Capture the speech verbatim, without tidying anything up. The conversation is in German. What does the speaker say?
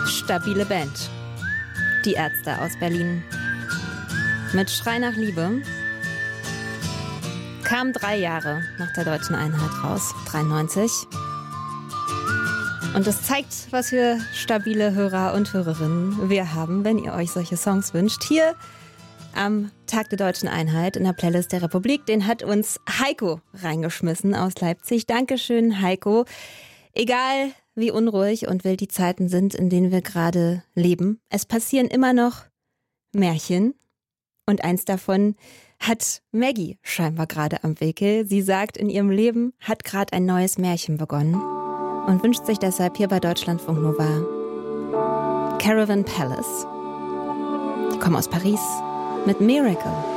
Stabile Band. Die Ärzte aus Berlin. Mit Schrei nach Liebe kam drei Jahre nach der deutschen Einheit raus, dreiundneunzig. Und das zeigt, was für stabile Hörer und Hörerinnen wir haben, wenn ihr euch solche Songs wünscht. Hier am Tag der deutschen Einheit in der Playlist der Republik, den hat uns Heiko reingeschmissen aus Leipzig. Dankeschön, Heiko. Egal wie unruhig und wild die Zeiten sind, in denen wir gerade leben, es passieren immer noch Märchen. Und eins davon hat Maggie scheinbar gerade am Wickel. Sie sagt, in ihrem Leben hat gerade ein neues Märchen begonnen und wünscht sich deshalb hier bei Deutschlandfunk Nova Caravan Palace. Die kommen aus Paris mit Miracle.